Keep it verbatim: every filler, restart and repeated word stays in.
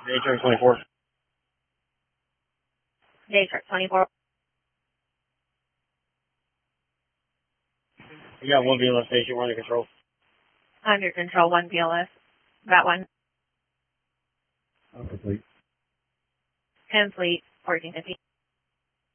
Day truck twenty-four. Day truck twenty-four. We got one B L S station, we're under control. Under control, one B L S. That one. I'm complete. Complete, fourteen fifty.